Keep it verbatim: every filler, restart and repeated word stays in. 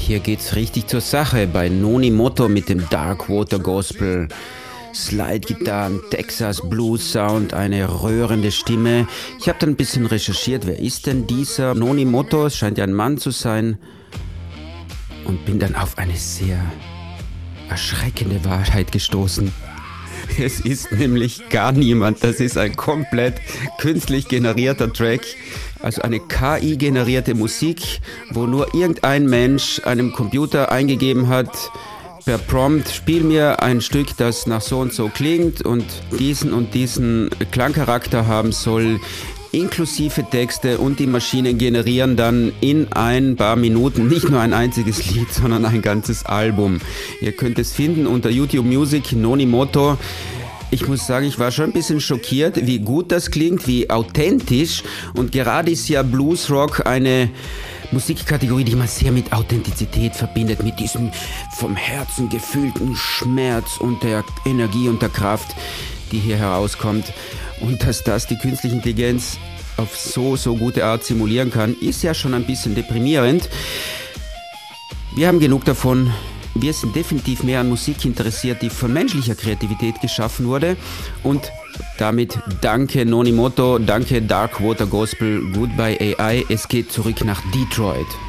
hier geht's richtig zur Sache bei Nonimoto mit dem Darkwater Gospel. Slide-Gitarren, Texas Blues Sound, eine rührende Stimme. Ich habe dann ein bisschen recherchiert, wer ist denn dieser Nonimoto? Es scheint ja ein Mann zu sein. Und bin dann auf eine sehr erschreckende Wahrheit gestoßen. Es ist nämlich gar niemand. Das ist ein komplett künstlich generierter Track. Also eine K I-generierte Musik, wo nur irgendein Mensch einem Computer eingegeben hat, per Prompt, spiel mir ein Stück, das nach so und so klingt und diesen und diesen Klangcharakter haben soll, inklusive Texte, und die Maschinen generieren dann in ein paar Minuten nicht nur ein einziges Lied, sondern ein ganzes Album. Ihr könnt es finden unter YouTube Music, Nonimoto. Ich muss sagen, ich war schon ein bisschen schockiert, wie gut das klingt, wie authentisch, und gerade ist ja Bluesrock eine Musikkategorie, die man sehr mit Authentizität verbindet, mit diesem vom Herzen gefühlten Schmerz und der Energie und der Kraft, die hier herauskommt. Und dass das die künstliche Intelligenz auf so, so gute Art simulieren kann, ist ja schon ein bisschen deprimierend. Wir haben genug davon. Wir sind definitiv mehr an Musik interessiert, die von menschlicher Kreativität geschaffen wurde. Und damit danke Nonimoto, danke Darkwater Gospel, Goodbye A I. Es geht zurück nach Detroit.